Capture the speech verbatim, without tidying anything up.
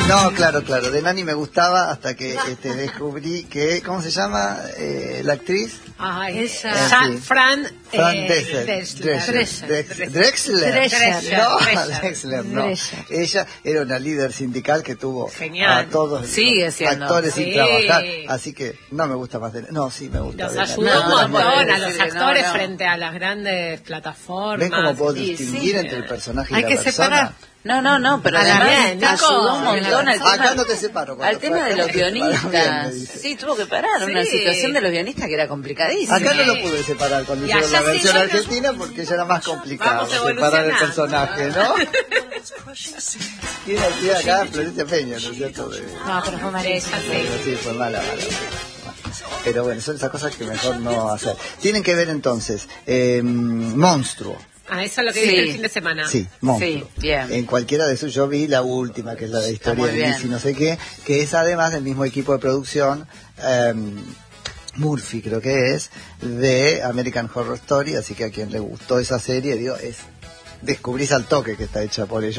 No, claro, claro. De Nani me gustaba hasta que este, descubrí que, ¿cómo se llama eh, la actriz? Ay, esa. Eh, Sa- sí. Fran, Fran eh, Drescher. Drescher. Drescher. Drescher. Drexler. Drescher. No, Drescher. Drexler, no. Drescher. Ella era una líder sindical que tuvo Genial. a todos Sigue los siendo. actores Sí. sin trabajar. Así que no me gusta más de No, sí me gusta. Los de ayudó Nani. un No, no montón puedo a los decirle, actores no, no. frente a las grandes plataformas. ¿Ven cómo puedo Sí, distinguir sí. entre el personaje y Hay la que persona? separar. No, no, no, pero A la además bien, Nico. ayudó un montón al tema, Acá no te separo. cuando al tema fue de los acá, bien, me guionistas. dice. Sí, tuvo que parar una Sí. situación de los guionistas que era complicadísima. Acá no lo pude separar cuando Y hicieron allá la sí, versión yo no- argentina porque ya era más complicado Vamos separar el evolucionando. personaje, ¿no? ¿Quién hacía acá? Florencia Peña, ¿no es cierto? De... No, pero fue malísimo. Bueno, sí, fue mala, mala. Pero bueno, son esas cosas que mejor no hacer. Tienen que ver entonces, eh, Monstruo. Ah, eso es lo que Sí. viste el fin de semana. Sí, Monstruo. Sí, bien. En cualquiera de sus, yo vi la última, que es la de historia muy de bien. Liz y no sé qué, que es además del mismo equipo de producción, eh, Murphy creo que es, de American Horror Story, así que a quien le gustó esa serie, digo, es descubrís al toque que está hecha por ellos.